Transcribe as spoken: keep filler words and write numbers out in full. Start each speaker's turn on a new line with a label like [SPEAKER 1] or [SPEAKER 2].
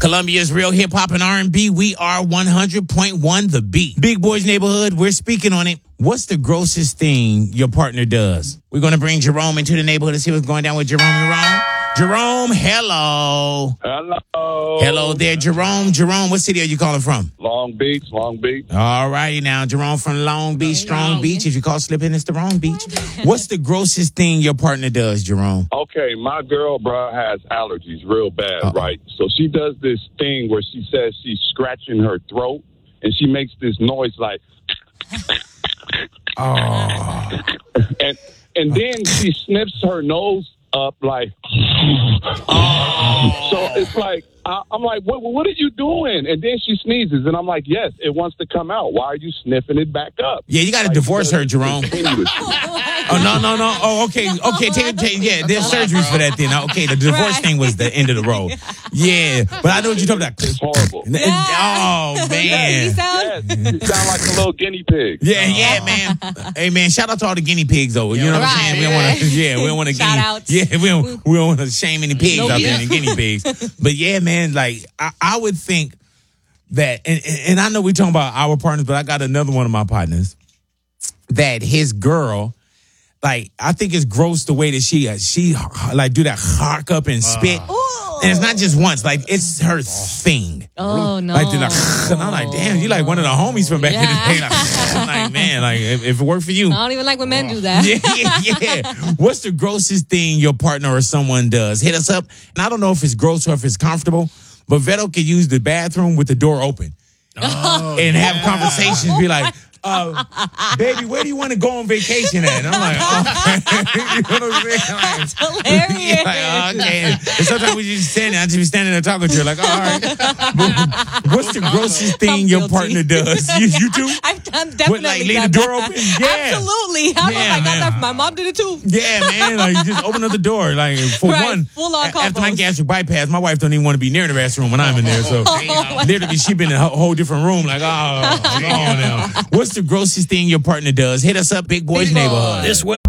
[SPEAKER 1] Columbia's real hip hop and R and B. We are one hundred point one The Beat. Big Boys Neighborhood, we're speaking on it. What's the grossest thing your partner does? We're going to bring Jerome into the neighborhood and see what's going down with Jerome and Jerome. Jerome, hello.
[SPEAKER 2] Hello.
[SPEAKER 1] Hello there, Jerome. Jerome, what city are you calling from?
[SPEAKER 2] Long Beach, Long Beach.
[SPEAKER 1] All righty now, Jerome from Long Beach, Strong Beach. If you call slipping, it's the wrong beach. What's the grossest thing your partner does, Jerome?
[SPEAKER 2] Okay, my girl, bro, has allergies real bad, Uh-oh. right? So she does this thing where she says she's scratching her throat, and she makes this noise like...
[SPEAKER 1] oh.
[SPEAKER 2] And, and then she sniffs her nose up like...
[SPEAKER 1] oh.
[SPEAKER 2] So it's like... I, I'm like, what, what are you doing? And then she sneezes, and I'm like, yes, it wants to come out. Why are you sniffing it back up?
[SPEAKER 1] Yeah, you got to like, divorce her, Jerome. Oh, no, no, no. Oh, okay. Okay, take it. Take, yeah, there's surgeries for that then. Okay, the divorce right. thing was the end of the road. Yeah, but I know what you're talking about.
[SPEAKER 2] It's horrible.
[SPEAKER 1] Yeah. Oh, man.
[SPEAKER 2] You sound, yes, you sound like a little guinea pig.
[SPEAKER 1] Yeah, yeah, man. Hey, man, shout out to all the guinea pigs, though. You know what right, I'm saying? We don't want to, yeah, we don't want to
[SPEAKER 3] shout out.
[SPEAKER 1] Yeah, we don't, we don't want to shame any pigs no, out yeah. there, any guinea pigs. But yeah, man. Man, like I, I would think that, and, and I know we're talking about our partners, but I got another one of my partners that his girl, like I think it's gross the way that she uh, she like do that hark up and spit, uh, and it's not just once, like it's her thing.
[SPEAKER 3] Oh no!
[SPEAKER 1] Like, like and I'm like, damn, you like one of the homies from back yeah. in the day. Like, I'm like, man, like if, if it worked for you,
[SPEAKER 3] I don't even like when men do that.
[SPEAKER 1] Yeah, yeah, yeah. What's the grossest thing your partner or someone does? Hit us up. And I don't know if it's gross or if it's comfortable, but Veto can use the bathroom with the door open
[SPEAKER 4] oh,
[SPEAKER 1] and
[SPEAKER 4] yeah.
[SPEAKER 1] have conversations. Be like, uh, baby, where do you want to go on vacation at? And I'm like, oh. You know what I'm saying? Like,
[SPEAKER 3] that's hilarious.
[SPEAKER 1] Like, oh, okay. And sometimes we just stand there, I just be standing there talking to her, like, oh, all right. What's the grossest thing your partner does? You, you too?
[SPEAKER 3] I've done definitely.
[SPEAKER 1] What, like, leave the door open? Yeah.
[SPEAKER 3] Absolutely. I
[SPEAKER 1] yeah,
[SPEAKER 3] was like, that, my mom did it too.
[SPEAKER 1] Yeah, man. Like, you just open up the door. Like, for
[SPEAKER 3] right.
[SPEAKER 1] one,
[SPEAKER 3] full on
[SPEAKER 1] after my gastric bypass, my wife don't even want to be near the restroom when I'm in there. So, oh, literally, she been in a whole different room. Like, oh, come on now. What's the grossest thing your partner does? Hit us up, Big Boys Neighborhood.
[SPEAKER 4] This way.